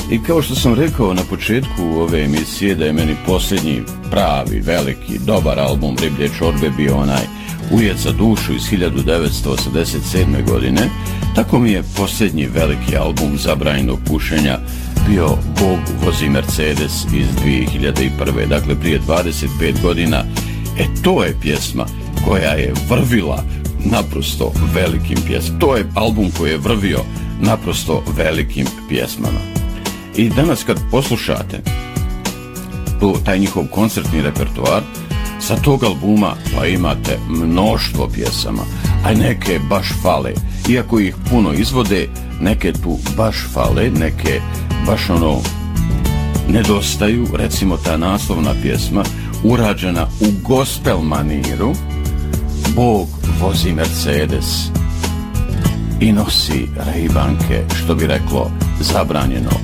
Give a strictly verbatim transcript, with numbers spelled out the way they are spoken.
I kao što sam rekao na početku ove emisije da je meni posljednji pravi, veliki, dobar album Riblje čorbe bio onaj Ujet za dušu iz hiljadu devetsto osamdeset sedme. godine, tako mi je posljednji veliki album zabranjenog pušenja bio Bog vozi Mercedes iz dvije hiljade prve. Dakle, prije dvadeset pet godina. E, to je pjesma koja je vrvila naprosto velikim pjesmama. To je album koji je vrvio naprosto velikim pjesmama. I danas kad poslušate to, taj njihov koncertni repertoar, sa tog albuma pa imate mnoštvo pjesama, a neke baš fale. Iako ih puno izvode, neke tu baš fale, neke baš ono nedostaju. Recimo ta naslovna pjesma urađena u gospel maniru, Bog vozi Mercedes i nosi rejbanke, što bi reklo zabranjeno